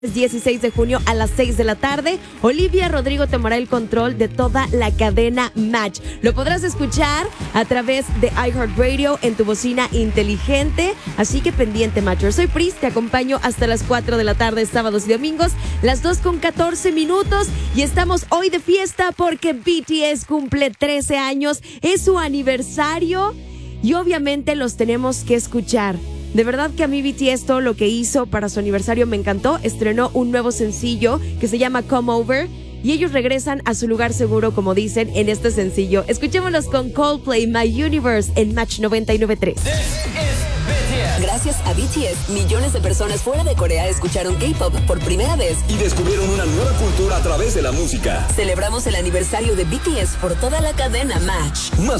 16 de junio a las 6 de la tarde. Olivia Rodrigo tomará el control de toda la cadena Match. Lo podrás escuchar a través de iHeartRadio en tu bocina inteligente. Así que pendiente, Matcher. Soy Pris, te acompaño hasta las 4 de la tarde, sábados y domingos, las 2:14. Y estamos hoy de fiesta porque BTS cumple 13 años. Es su aniversario y obviamente los tenemos que escuchar. De verdad que a mí BTS todo lo que hizo para su aniversario me encantó. Estrenó un nuevo sencillo que se llama Come Over y ellos regresan a su lugar seguro, como dicen en este sencillo. Escuchémoslos con Coldplay, My Universe en Match 99.3. Gracias a BTS, millones de personas fuera de Corea escucharon K-pop por primera vez y descubrieron una nueva cultura a través de la música. Celebramos el aniversario de BTS por toda la cadena Match. Más